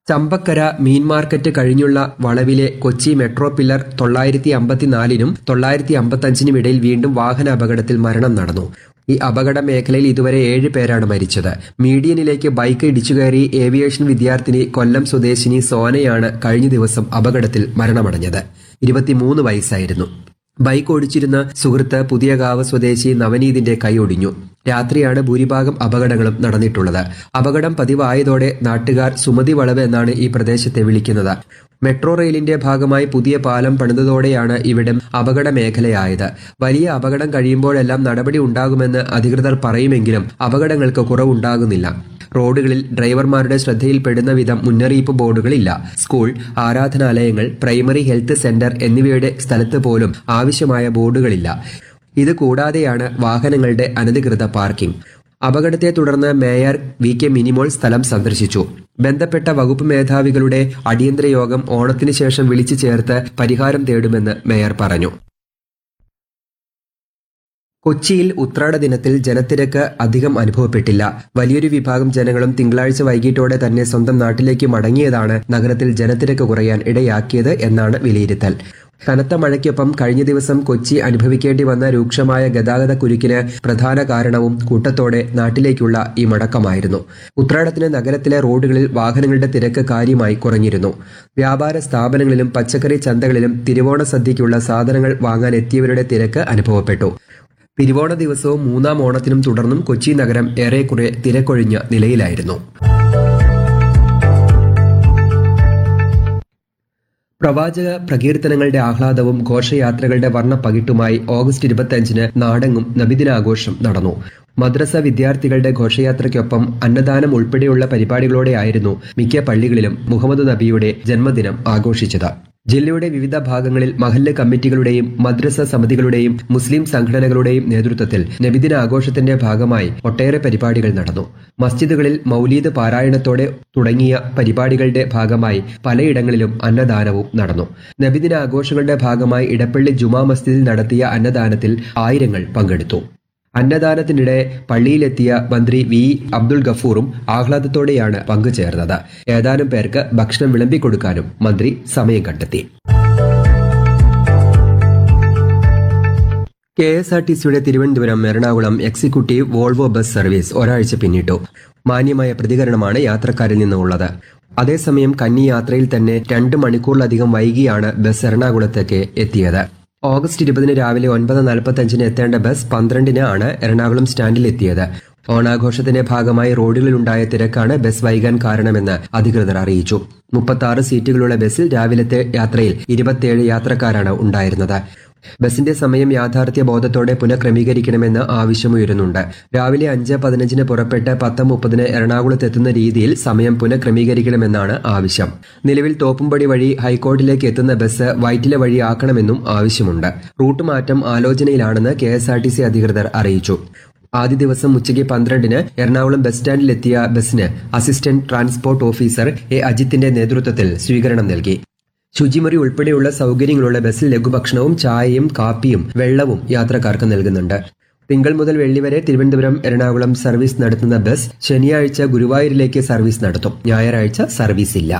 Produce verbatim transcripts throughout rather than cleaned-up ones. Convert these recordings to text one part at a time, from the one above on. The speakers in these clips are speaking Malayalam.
ചമ്പക്കര മീൻ മാർക്കറ്റ് കഴിഞ്ഞുള്ള വളവിലെ കൊച്ചി മെട്രോ പില്ലർ തൊള്ളായിരത്തി അമ്പത്തിനാലിനും തൊള്ളായിരത്തി അമ്പത്തഞ്ചിനും ഇടയിൽ വീണ്ടും വാഹന അപകടത്തിൽ മരണം നടന്നു. ഈ അപകട മേഖലയിൽ ഇതുവരെ ഏഴ് പേരാണ് മരിച്ചത്. മീഡിയനിലേക്ക് ബൈക്ക് ഇടിച്ചുകയറി ഏവിയേഷൻ വിദ്യാർത്ഥിനി കൊല്ലം സ്വദേശിനി സോനയാണ് കഴിഞ്ഞ ദിവസം അപകടത്തിൽ മരണമടഞ്ഞത്. ഇരുപത്തിമൂന്ന് വയസ്സായിരുന്നു. ബൈക്ക് ഓടിച്ചിരുന്ന സുഹൃത്ത് പുതിയകാവ് സ്വദേശി നവനീതിന്റെ കൈ ഒടിഞ്ഞു. രാത്രിയാണ് ഭൂരിഭാഗം അപകടങ്ങളും നടന്നിട്ടുള്ളത്. അപകടം പതിവായതോടെ നാട്ടുകാർ സുമതി വളവ് എന്നാണ് ഈ പ്രദേശത്തെ വിളിക്കുന്നത്. മെട്രോ റെയിലിന്റെ ഭാഗമായി പുതിയ പാലം പണിതതോടെയാണ് ഇവിടം അപകട മേഖലയായത്. വലിയ അപകടം കഴിയുമ്പോഴെല്ലാം നടപടി ഉണ്ടാകുമെന്ന് അധികൃതർ പറയുമെങ്കിലും അപകടങ്ങൾക്ക് കുറവുണ്ടാകുന്നില്ല. റോഡുകളിൽ ഡ്രൈവർമാരുടെ ശ്രദ്ധയിൽപ്പെടുന്ന വിധം മുന്നറിയിപ്പ് ബോർഡുകളില്ല. സ്കൂൾ, ആരാധനാലയങ്ങൾ, പ്രൈമറി ഹെൽത്ത് സെന്റർ എന്നിവയുടെ സ്ഥലത്ത് പോലും ആവശ്യമായ ബോർഡുകളില്ല. ഇത് കൂടാതെയാണ് വാഹനങ്ങളുടെ അനധികൃത പാർക്കിംഗ്. അപകടത്തെ തുടർന്ന് മേയർ വി കെ മിനിമോൾ സ്ഥലം സന്ദർശിച്ചു. ബന്ധപ്പെട്ട വകുപ്പ് മേധാവികളുടെ അടിയന്തര യോഗം ഓണത്തിന് ശേഷം വിളിച്ചു ചേർത്ത് പരിഹാരം തേടുമെന്ന് മേയർ പറഞ്ഞു. കൊച്ചിയിൽ ഉത്രാട ദിനത്തിൽ ജനത്തിരക്ക് അധികം അനുഭവപ്പെട്ടില്ല. വലിയൊരു വിഭാഗം ജനങ്ങളും തിങ്കളാഴ്ച വൈകിട്ടോടെ തന്നെ സ്വന്തം നാട്ടിലേക്ക് മടങ്ങിയതാണ് നഗരത്തിൽ ജനത്തിരക്ക് കുറയാൻ ഇടയാക്കിയത് എന്നാണ് വിലയിരുത്തൽ. കനത്ത മഴയ്ക്കൊപ്പം കഴിഞ്ഞ ദിവസം കൊച്ചി അനുഭവിക്കേണ്ടി വന്ന രൂക്ഷമായ ഗതാഗത കുരുക്കിന് പ്രധാന കാരണവും കൂട്ടത്തോടെ നാട്ടിലേക്കുള്ള ഈ മടക്കമായിരുന്നു. ഉത്രാടത്തിന് നഗരത്തിലെ റോഡുകളിൽ വാഹനങ്ങളുടെ തിരക്ക് കാര്യമായി കുറഞ്ഞിരുന്നു. വ്യാപാര സ്ഥാപനങ്ങളിലും പച്ചക്കറി ചന്തകളിലും തിരുവോണ സദ്യയ്ക്കുള്ള സാധനങ്ങൾ വാങ്ങാൻ എത്തിയവരുടെ തിരക്ക് അനുഭവപ്പെട്ടു. തിരുവോണ ദിവസവും മൂന്നാം ഓണത്തിനും തുടർന്നും കൊച്ചി നഗരം ഏറെക്കുറെ തിരക്കൊഴിഞ്ഞ നിലയിലായിരുന്നു. പ്രവാചക പ്രകീർത്തനങ്ങളുടെ ആഹ്ലാദവും ഘോഷയാത്രകളുടെ വർണ്ണപ്പകിട്ടുമായി ഓഗസ്റ്റ് ഇരുപത്തിയഞ്ചിന് നാടെങ്ങും നബിദിനാഘോഷം നടന്നു. മദ്രസ വിദ്യാർത്ഥികളുടെ ഘോഷയാത്രയ്ക്കൊപ്പം അന്നദാനം ഉൾപ്പെടെയുള്ള പരിപാടികളോടെയായിരുന്നു മിക്ക പള്ളികളിലും മുഹമ്മദ് നബിയുടെ ജന്മദിനം ആഘോഷിച്ചത്. ജില്ലയുടെ വിവിധ ഭാഗങ്ങളിൽ മഹല്ല് കമ്മിറ്റികളുടെയും മദ്രസ സമിതികളുടെയും മുസ്ലിം സംഘടനകളുടെയും നേതൃത്വത്തിൽ നബിദിന ആഘോഷത്തിന്റെ ഭാഗമായി ഒട്ടേറെ പരിപാടികൾ നടന്നു. മസ്ജിദുകളിൽ മൗലീദ് പാരായണത്തോടെ തുടങ്ങിയ പരിപാടികളുടെ ഭാഗമായി പലയിടങ്ങളിലും അന്നദാനവും നടന്നു. നബിദിന ആഘോഷങ്ങളുടെ ഭാഗമായി ഇടപ്പള്ളി ജുമാ മസ്ജിദിൽ നടത്തിയ അന്നദാനത്തിൽ ആയിരങ്ങൾ പങ്കെടുത്തു. അന്നദാനത്തിനിടെ പള്ളിയിലെത്തിയ മന്ത്രി വി അബ്ദുൾ ഗഫൂറും ആഹ്ലാദത്തോടെയാണ് പങ്കുചേർന്നത്. ഏതാനും പേർക്ക് ഭക്ഷണം വിളമ്പിക്കൊടുക്കാനും മന്ത്രി സമയം കണ്ടെത്തി. കെ എസ് ആർ ടി സിയുടെ Thiruvananthapuram Ernakulam executive Volvo bus service ഒരാഴ്ച പിന്നിട്ടു. മാന്യമായ പ്രതികരണമാണ് യാത്രക്കാരിൽ നിന്നുള്ളത്. അതേസമയം കന്നി യാത്രയിൽ തന്നെ രണ്ട് മണിക്കൂറിലധികം വൈകിയാണ് ബസ് എറണാകുളത്തേക്ക് എത്തിയത്. ഓഗസ്റ്റ് ഇരുപതിന് രാവിലെ ഒൻപത് നാൽപ്പത്തഞ്ചിന് എത്തേണ്ട ബസ് പന്ത്രണ്ടിന് ആണ് എറണാകുളം സ്റ്റാൻഡിൽ എത്തിയത്. ഓണാഘോഷത്തിന്റെ ഭാഗമായി റോഡുകളിലുണ്ടായ തിരക്കാണ് ബസ് വൈകാൻ കാരണമെന്ന് അധികൃതർ അറിയിച്ചു. മുപ്പത്തി ആറ് സീറ്റുകളുള്ള ബസ്സിൽ രാവിലത്തെ യാത്രയിൽ ഇരുപത്തിയേഴ് യാത്രക്കാരാണ് ഉണ്ടായിരുന്നത്. ബസിന്റെ സമയം യാഥാർത്ഥ്യ ബോധത്തോടെ പുനഃക്രമീകരിക്കണമെന്ന് ആവശ്യമുയരുന്നുണ്ട്. രാവിലെ അഞ്ച് പതിനഞ്ചിന് പുറപ്പെട്ട് പത്ത് മുപ്പതിന് എറണാകുളത്തെത്തുന്ന രീതിയിൽ സമയം പുനഃക്രമീകരിക്കണമെന്നാണ് ആവശ്യം. നിലവിൽ തോപ്പുംപടി വഴി ഹൈക്കോർട്ടിലേക്ക് എത്തുന്ന ബസ് വൈറ്റില വഴി ആക്കണമെന്നും ആവശ്യമുണ്ട്. റൂട്ട് മാറ്റം ആലോചനയിലാണെന്ന് K S R T C അധികൃതർ അറിയിച്ചു. ആദ്യ ദിവസം ഉച്ചയ്ക്ക് പന്ത്രണ്ടിന് എറണാകുളം ബസ് സ്റ്റാൻഡിലെത്തിയ ബസിന് അസിസ്റ്റന്റ് ട്രാൻസ്പോർട്ട് ഓഫീസർ എ അജിത്തിന്റെ നേതൃത്വത്തിൽ സ്വീകരണം നൽകി. ശുചിമുറി ഉൾപ്പെടെയുള്ള സൗകര്യങ്ങളുള്ള ബസ്സിൽ ലഘുഭക്ഷണവും ചായയും കാപ്പിയും വെള്ളവും യാത്രക്കാർക്ക് നൽകുന്നുണ്ട്. തിങ്കൾ മുതൽ വെള്ളി വരെ തിരുവനന്തപുരം എറണാകുളം സർവീസ് നടത്തുന്ന ബസ് ശനിയാഴ്ച ഗുരുവായൂരിലേക്ക് സർവീസ് നടത്തും. ഞായറാഴ്ച സർവീസ് ഇല്ല.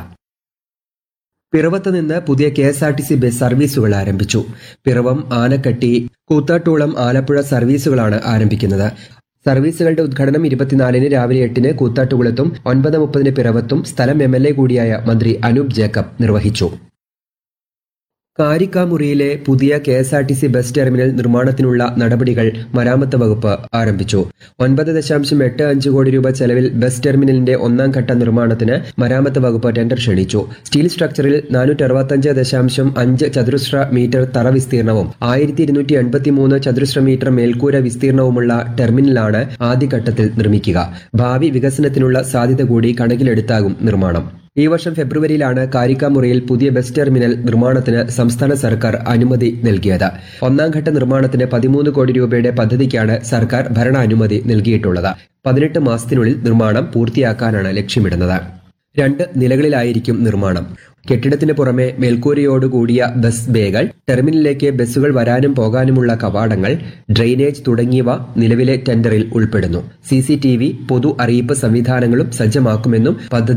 പിറവത്ത് നിന്ന് പുതിയ K S R T C bus സർവീസുകൾ ആരംഭിച്ചു. പിറവം, ആനക്കട്ടി, കൂത്താട്ടോളം, ആലപ്പുഴ സർവീസുകളാണ് ആരംഭിക്കുന്നത്. സർവീസുകളുടെ ഉദ്ഘാടനം ഇരുപത്തിനാലിന് രാവിലെ എട്ടിന് കൂത്താട്ടുകുളത്തും ഒൻപത് മുപ്പതിന് പിറവത്തും സ്ഥലം എം എൽ എ കൂടിയായ മന്ത്രി അനൂപ് ജേക്കബ് നിർവഹിച്ചു. കാരിക്കാമുറിയിലെ പുതിയ K S R T C bus terminal നിർമ്മാണത്തിനുള്ള നടപടികൾ മരാമത്ത് വകുപ്പ് ആരംഭിച്ചു. ഒൻപത് ദശാംശം എട്ട് അഞ്ച് കോടി രൂപ ചെലവിൽ ബസ് ടെർമിനലിന്റെ ഒന്നാം ഘട്ട നിർമ്മാണത്തിന് മരാമത്ത് വകുപ്പ് ടെൻഡർ ക്ഷണിച്ചു. സ്റ്റീൽ സ്ട്രക്ചറിൽ നാനൂറ്റി അറുപത്തഞ്ച് ദശാംശം അഞ്ച് ചതുരശ്ര മീറ്റർ തറ വിസ്തീർണവും ആയിരത്തി ഇരുന്നൂറ്റി എൺപത്തി മൂന്ന് ചതുരശ്ര മീറ്റർ മേൽക്കൂര വിസ്തീർണവുമുള്ള ടെർമിനലാണ് ആദ്യഘട്ടത്തിൽ നിർമ്മിക്കുക. ഭാവി വികസനത്തിനുള്ള സാധ്യത കൂടി കണക്കിലെടുത്താകും നിർമ്മാണം. ഈ വർഷം ഫെബ്രുവരിയിലാണ് കാരിക്കാമുറിയിൽ പുതിയ ബസ് ടെർമിനൽ നിർമ്മാണത്തിന് സംസ്ഥാന സർക്കാർ അനുമതി നൽകിയത്. ഒന്നാം ഘട്ട നിർമ്മാണത്തിന് പതിമൂന്ന് കോടി രൂപയുടെ പദ്ധതിക്കാണ് സർക്കാർ ഭരണാനുമതി നൽകിയിട്ടുള്ളത്. പതിനെട്ട് മാസത്തിനുള്ളിൽ നിർമ്മാണം പൂർത്തിയാക്കാനാണ് ലക്ഷ്യമിടുന്നത്. രണ്ട് നിലകളിലായിരിക്കും നിർമ്മാണം. കെട്ടിടത്തിന് പുറമെ മേൽക്കൂരയോടുകൂടിയ ബസ് ബേകൾ, ടെർമിനലിലേക്ക് ബസ്സുകൾ വരാനും പോകാനുമുള്ള കവാടങ്ങൾ, ഡ്രെയിനേജ് തുടങ്ങിയവ നിലവിലെ ടെൻഡറിൽ ഉൾപ്പെടുന്നു. സി സി ടി വി, പൊതു അറിയിപ്പ് സംവിധാനങ്ങളും സജ്ജമാക്കുമെന്നും പദ്ധതി